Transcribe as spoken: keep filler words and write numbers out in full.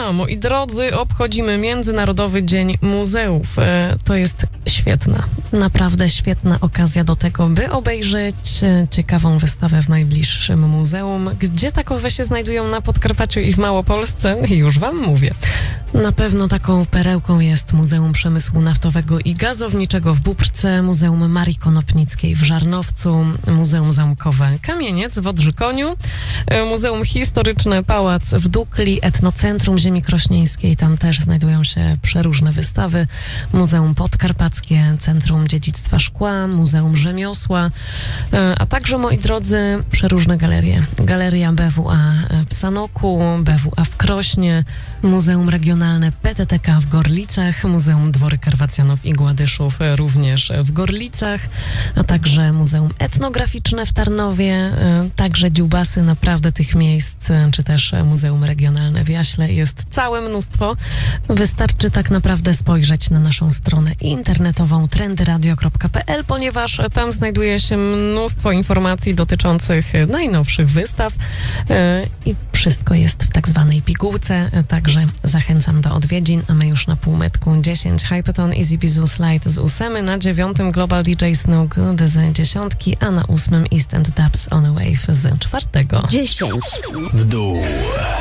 A, moi drodzy, obchodzimy Międzynarodowy Dzień Muzeów. E, to jest świetna, naprawdę świetna okazja do tego, by obejrzeć ciekawą wystawę w najbliższym muzeum. Gdzie takowe się znajdują na Podkarpaciu i w Małopolsce? Już wam mówię. Na pewno taką perełką jest Muzeum Przemysłu Naftowego i Gazowniczego w Bóbrce, Muzeum Marii Konopnickiej w Żarnowcu, Muzeum Zamkowe Kamieniec w Odrzykoniu, Muzeum Historyczne Pałac w Dukli, Etnocentrum Ziemi Krośnieńskiej, tam też znajdują się przeróżne wystawy, Muzeum Podkarpackie, Centrum Dziedzictwa Szkła, Muzeum Rzemiosła, a także, moi drodzy, przeróżne galerie. Galeria B W A w Sanoku, B W A w Krośnie, Muzeum Regionalne P T T K w Gorlicach, Muzeum Dwory Karwacjanów i Gładyszów również w Gorlicach, a także Muzeum Etnograficzne w Tarnowie, także dziubasy naprawdę tych miejsc, czy też Muzeum Regionalne w Jaśle. Jest całe mnóstwo. Wystarczy tak naprawdę spojrzeć na naszą stronę internetową trendy radio kropka p l, ponieważ tam znajduje się mnóstwo informacji dotyczących najnowszych wystaw i wszystko jest w tak zwanej pigułce, także zachęcam do odwiedzin, a my już na półmetku dziesięć Hypeton Easy Bizu Slide z ósemy, na dziewiątym Global D J Snook z dziesiątki, a na ósmym East End Dubs on a Wave z czwartego. dziesięć w dół.